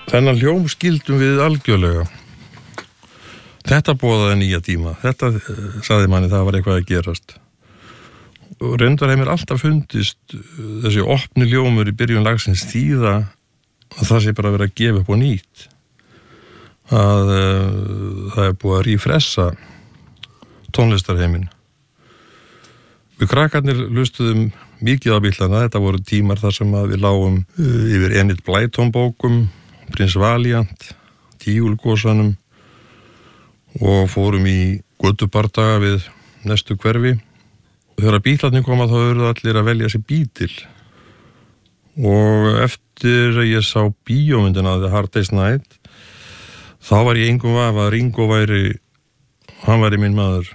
Þennan hljóm skildum við algjörlega. Þetta boðaði nýja tíma. Þetta sagði manni það var eitthvað að gerast. Og reyndar hefur mér alltaf fundist þessi opni hljómur í byrjun lagsins þýða að það sé bara verið að gefa upp á nýtt. Að það er búið að rífressa tónlistarheiminn. Við krakkarnir hlustuðum mikið á Bítlana. Þetta voru tímar þar sem að við lágum yfir Enid Blyton bókum, Prins Valiant, Tígulgosanum og fórum í götubardaga við næstu hverfi. Þegar Bítlarnir koma þá eru allir að velja sér Beatle. Og eftir að ég sá bíómyndina The Hard Day's Night, þá var ég engum vafa að Ringo hann væri minn maður.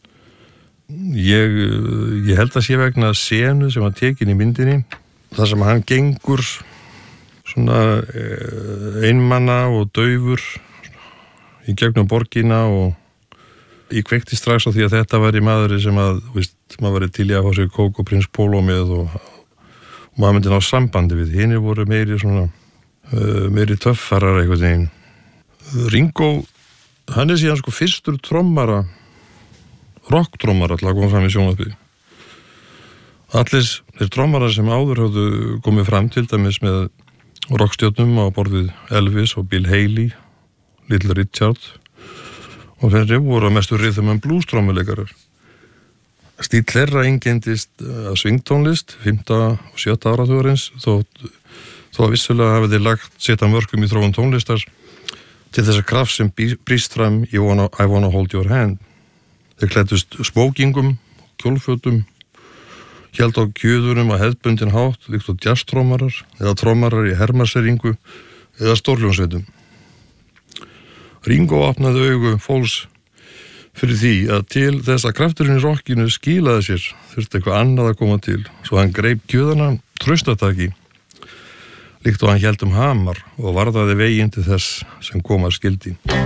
Ég held að sé vegna senu sem var tekin í myndinni, þar sem hann gengur svona einmanna og daufur í gegnum borgina og ég kveikti strax á því að þetta væri maðurinn sem að, maður væri til í að fá sér kók og Prins Pólo með og maður myndi ná sambandi við. Hinir voru meiri töffarar einhvern veginn. Ringo, hann er síðan fyrstur trommara, rocktrommara til að koma fram í sjónvarpið. Allir þeir trommarar sem áður höfðu komið fram til dæmis með rockstjörnum á borð við Elvis og Bill Haley, Little Richard og þeir voru að mestu rhythm and blues trommuleikarar. Stíll þeirra einkenndist af svingtónlist 5. og 7. áratugurins þó að vissulega hafi þeir lagt seta mörkum í þróun tónlistar til þessa kraft sem brýst fram í I Wanna Hold Your Hand. Þeir klæddust smókingum, kjólfötum, héldu á kjöðurum að hefðbundin hátt líkt og jazztrommarar eða trommarar í hermarseringu eða stórljónsveitum. Ringo opnaði augu fólks fyrir því að til þess að krafturinn í rockinu skilaði sér þurfti eitthvað annað að koma til, svo hann greip kjöðana traustataki líkt og hann hélt hamar og varðaði veginn til þess sem koma skildi.